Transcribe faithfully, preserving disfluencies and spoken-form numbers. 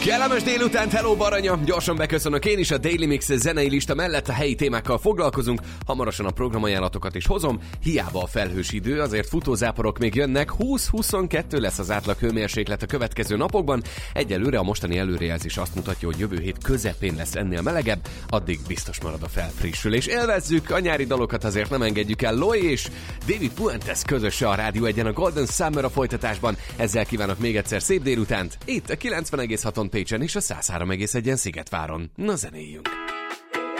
Kellemes délután, hello Baranya! Gyorsan beköszönök én is, a Daily Mix zenei lista mellett a helyi témákkal foglalkozunk, hamarosan a programajánlatokat is hozom, hiába a felhős idő, azért futózáporok még jönnek, húsz-huszonkettő lesz az átlag hőmérséklet a következő napokban, egyelőre a mostani előrejelzés azt mutatja, hogy jövő hét közepén lesz ennél melegebb, addig biztos marad a felfrissülés. Élvezzük, a nyári dalokat azért nem engedjük el, Loi és David Puentes közöse a Rádió egyen a Golden Summer a folytatásban, ezzel kívánok még egyszer szép délutánt, itt a kilencven egész haton Pécsen és a száz három egész egyen Szigetváron. Na zenéljünk!